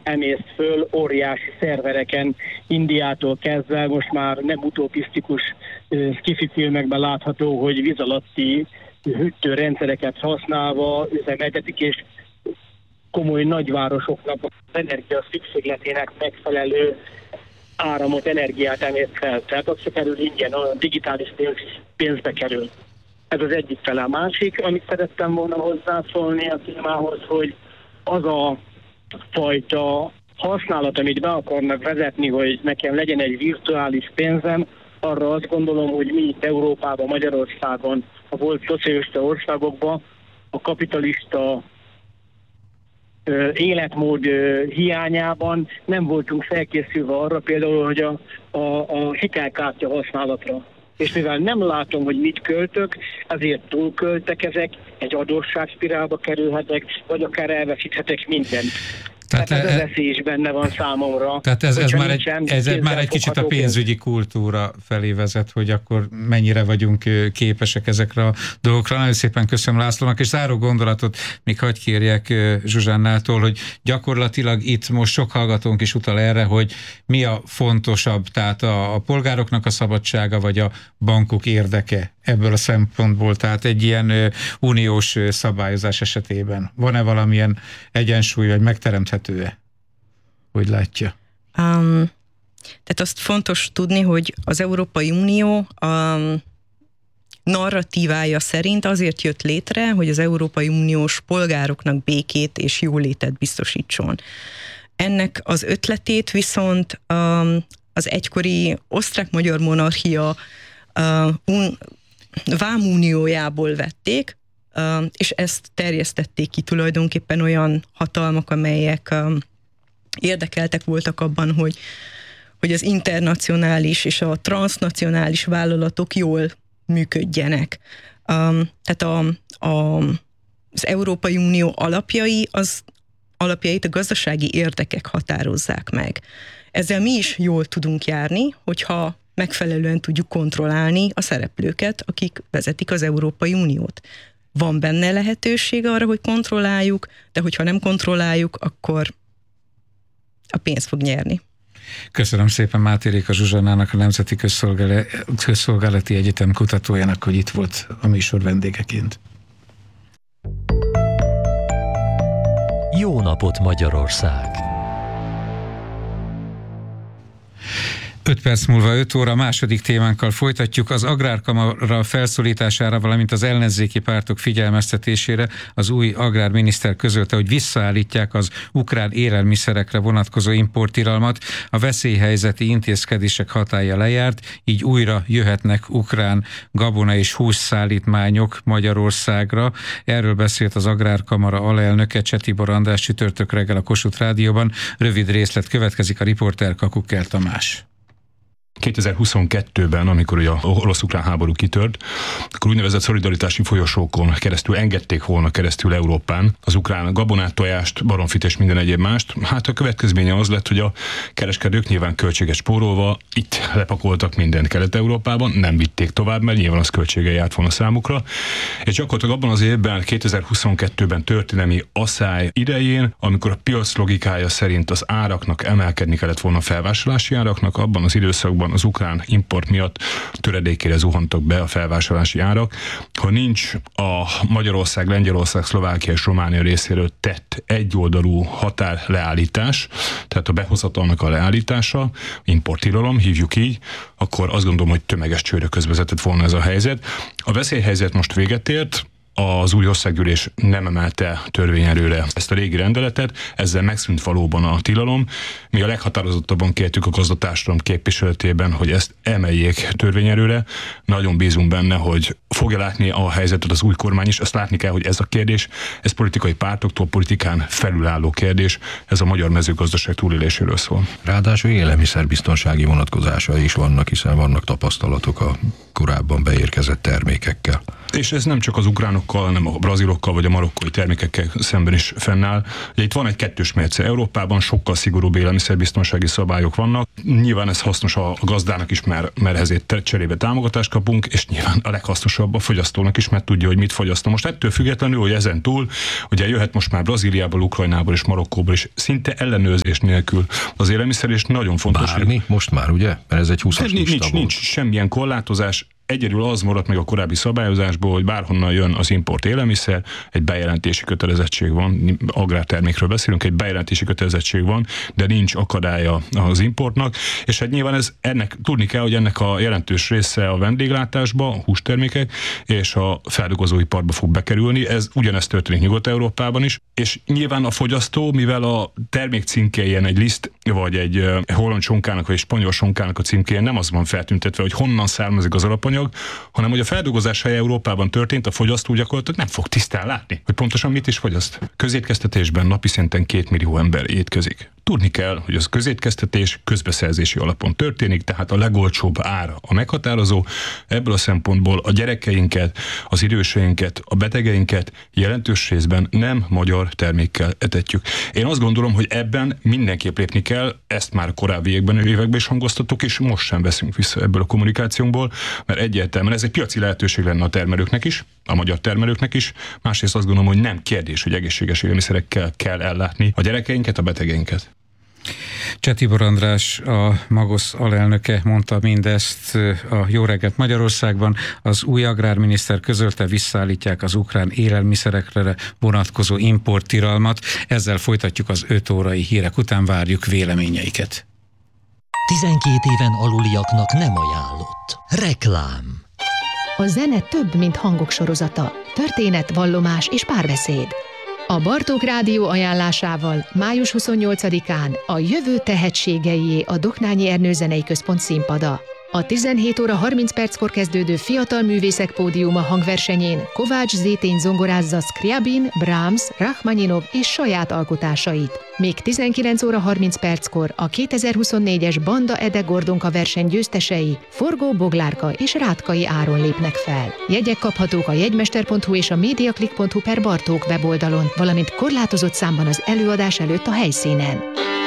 emészt föl óriási szervereken, Indiától kezdve, most már nem utopisztikus sci-fi filmekben látható, hogy víz alatti hűtőrendszereket használva üzemeltetik, és komoly nagyvárosoknak az energia szükségletének megfelelő áramot, energiát emészt fel. Tehát az se kerül ingyen, a digitális pénzbe kerül. Ez az egyik fele. A másik, amit szerettem volna hozzászólni a témához, hogy az a fajta használat, amit be akarnak vezetni, hogy nekem legyen egy virtuális pénzem, arra azt gondolom, hogy mi itt Európában, Magyarországon, a volt szocialista országokban a kapitalista életmód hiányában nem voltunk felkészülve arra például, hogy a hitelkártya használatra. És mivel nem látom, hogy mit költök, ezért túlköltek ezek, egy adósságspirálba kerülhetek, vagy akár elveszíthetek mindent. Tehát ez a veszély is benne van számomra. Tehát ez már egy kicsit a pénzügyi kultúra felé vezet, hogy akkor mennyire vagyunk képesek ezekre a dolgokra. Nagyon szépen köszönöm Lászlónak, és záró gondolatot még hadd kérjek Zsuzsannától, hogy gyakorlatilag itt most sok hallgatónk is utal erre, hogy mi a fontosabb, tehát a polgároknak a szabadsága, vagy a bankok érdeke ebből a szempontból, tehát egy ilyen uniós szabályozás esetében. Van-e valamilyen egyensúly, vagy megteremthető-e? Hogy látja? Tehát azt fontos tudni, hogy az Európai Unió narratívája szerint azért jött létre, hogy az Európai Uniós polgároknak békét és jólétet biztosítson. Ennek az ötletét viszont az egykori osztrák-magyar monarchia vámuniójából vették, és ezt terjesztették ki tulajdonképpen olyan hatalmak, amelyek érdekeltek voltak abban, hogy az internacionális és a transznacionális vállalatok jól működjenek. Tehát az Európai Unió alapjait a gazdasági érdekek határozzák meg. Ezzel mi is jól tudunk járni, hogyha megfelelően tudjuk kontrollálni a szereplőket, akik vezetik az Európai Uniót. Van benne lehetőség arra, hogy kontrolláljuk, de hogyha nem kontrolláljuk, akkor a pénz fog nyerni. Köszönöm szépen Máté Réka Zsuzsannának, a Nemzeti Közszolgálati Egyetem kutatójának, hogy itt volt a műsor vendégeként. Jó napot Magyarország! 5 perc múlva 5 óra második témánkkal folytatjuk. Az Agrárkamara felszólítására, valamint az ellenzéki pártok figyelmeztetésére az új agrárminiszter közölte, hogy visszaállítják az ukrán élelmiszerekre vonatkozó importtilalmat. A veszélyhelyzeti intézkedések hatálya lejárt, így újra jöhetnek ukrán gabona és hússzállítmányok Magyarországra. Erről beszélt az Agrárkamara alelnöke Csetibor András csütörtök reggel a Kossuth Rádióban. Rövid részlet következik, a riporter Kakukkel Tamás. 2022-ben, amikor ugye a orosz-ukrán háború kitört, akkor úgynevezett szolidaritási folyosókon keresztül engedték volna keresztül Európán az ukrán gabonát, tojást, baromfit és minden egyéb mást. Hát a következménye az lett, hogy a kereskedők nyilván költséget spórolva itt lepakoltak mindent Kelet-Európában, nem vitték tovább, mert nyilván az költsége járt volna számukra. És gyakorlatilag abban az évben, 2022-ben történelmi asszály idején, amikor a piac logikája szerint az áraknak emelkedni kellett volna a felvásárlási áraknak, abban az időszakban az ukrán import miatt töredékére zuhantak be a felvásárlási árak. Ha nincs a Magyarország, Lengyelország, Szlovákia és Románia részéről tett egyoldalú határleállítás, tehát a behozatalnak a leállítása, importtilalom, hívjuk így, akkor azt gondolom, hogy tömeges csődre közvezetett volna ez a helyzet. A veszélyhelyzet most véget ért, az új országgyűlés nem emelte törvényerőre ezt a régi rendeletet, ezzel megszűnt valóban a tilalom. Mi a leghatározottabban kértük a gazdatársadalom képviseletében, hogy ezt emeljék törvényerőre. Nagyon bízunk benne, hogy fogja látni a helyzetet az új kormány is. Azt látni kell, hogy ez a kérdés, ez politikai pártoktól, politikán felülálló kérdés, ez a magyar mezőgazdaság túléléséről szól. Ráadásul élelmiszerbiztonsági vonatkozásai is vannak, hiszen vannak tapasztalatok a korábban beérkezett termékekkel. És ez nem csak az ukránokkal, hanem a brazilokkal vagy a marokkói termékekkel szemben is fennáll. Ugye itt van egy kettős mérce. Európában sokkal szigorúbb élelmiszerbiztonsági szabályok vannak. Nyilván ez hasznos a gazdának is, mert ezért cserébe támogatást kapunk, és nyilván a leghasznosabb a fogyasztónak is, mert tudja, hogy mit fogyaszt. Most ettől függetlenül, hogy ezen túl, ugye jöhet most már Brazíliából, Ukrajnából és Marokkóból is szinte ellenőrzés nélkül az élelmiszer, és nagyon fontos. Bármi? Most már, ugye? Mert ez egy 20-as lista volt. Nincs semmilyen korlátozás. Egyedül az maradt meg a korábbi szabályozásból, hogy bárhonnan jön az import élelmiszer, egy bejelentési kötelezettség van, agrártermékről beszélünk, egy bejelentési kötelezettség van, de nincs akadálya az importnak, és hát nyilván ennek tudni kell, hogy ennek a jelentős része a vendéglátásba, a hústermékek és a feldolgozóiparba fog bekerülni, ugyanezt történik Nyugat-Európában is, és nyilván a fogyasztó, mivel a termék címkéjén egy liszt, vagy egy holland sonkának, vagy egy spanyol sonkának a címkéjén nem az van feltüntetve, hogy honnan származik az alapanyag, hanem hogy a feldolgozás helye Európában történt, a fogyasztó gyakorlatilag nem fog tisztán látni, hogy pontosan mit is fogyaszt. Közétkeztetésben napi szinten 2 millió ember étkezik. Tudni kell, hogy az közétkeztetés közbeszerzési alapon történik, tehát a legolcsóbb ára a meghatározó. Ebből a szempontból a gyerekeinket, az időseinket, a betegeinket jelentős részben nem magyar termékkel etetjük. Én azt gondolom, hogy ebben mindenképp lépni kell, ezt már a korábbi években is hangoztattuk, és most sem veszünk vissza ebből a kommunikációnkból, mert egyértelműen ez egy piaci lehetőség lenne a termelőknek is, a magyar termelőknek is. Másrészt azt gondolom, hogy nem kérdés, hogy egészséges élelmiszerekkel kell ellátni a gyerekeinket, a betegeinket. Cseh Tibor András, a Magosz alelnöke mondta mindezt a Jó reggelt Magyarországban. Az új agrárminiszter közölte, visszaállítják az ukrán élelmiszerekre vonatkozó importtilalmat. Ezzel folytatjuk az 5 órai hírek után, várjuk véleményeiket. 12 éven aluliaknak nem ajánlott. Reklám. A zene több, mint hangok sorozata. Történet, vallomás és párbeszéd. A Bartók Rádió ajánlásával május 28-án a jövő tehetségeié a Doknányi Ernő Zenei Központ színpada. A 17 óra 30 perckor kezdődő Fiatal Művészek Pódiuma hangversenyén Kovács Zétény zongorázza Scriabin, Brahms, Rachmaninov és saját alkotásait. Még 19 óra 30 perckor a 2024-es Banda Ede Gordonka verseny győztesei Forgó Boglárka és Rátkai Áron lépnek fel. Jegyek kaphatók a jegymester.hu és a mediaclick.hu/Bartók weboldalon, valamint korlátozott számban az előadás előtt a helyszínen.